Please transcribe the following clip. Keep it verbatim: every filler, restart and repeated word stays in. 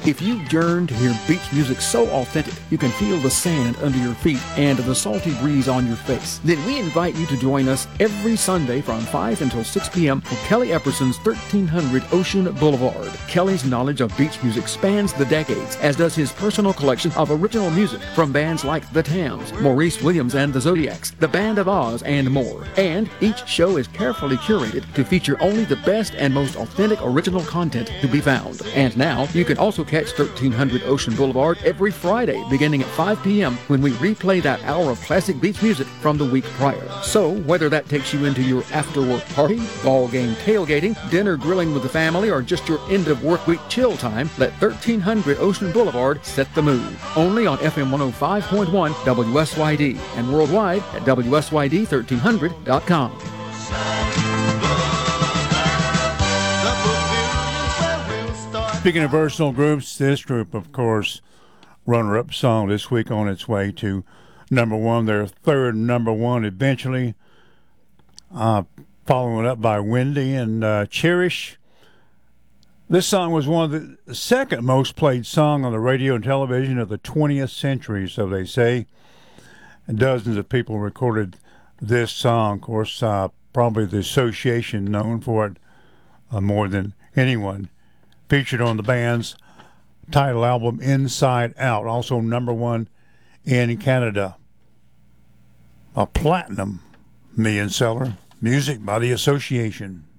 If you yearn to hear beach music so authentic you can feel the sand under your feet and the salty breeze on your face, then we invite you to join us every Sunday from five until six p.m. for Kelly Epperson's thirteen hundred Ocean Boulevard. Kelly's knowledge of beach music spans the decades, as does his personal collection of original music from bands like The Tams, Maurice Williams and the Zodiacs, The Band of Oz, and more. And each show is carefully curated to feature only the best and most authentic original content to be found. And now, you can also catch thirteen hundred Ocean Boulevard every Friday beginning at five p.m. when we replay that hour of classic beach music from the week prior. So, whether that takes you into your after-work party, ball game tailgating, dinner grilling with the family, or just your end-of-work week chill time, let thirteen hundred Ocean Boulevard set the mood. Only on F M one oh five point one W S Y D and worldwide at W S Y D thirteen hundred dot com. Speaking of versatile groups, this group, of course, runner-up song this week on its way to number one, their third number one eventually, uh, following up by Wendy and uh, Cherish. This song was one of the second most played song on the radio and television of the twentieth century, so they say. And dozens of people recorded this song. Of course, uh, probably the association known for it uh, more than anyone. Featured on the band's title album Inside Out, also number one in Canada. A platinum million seller. Music by the Association.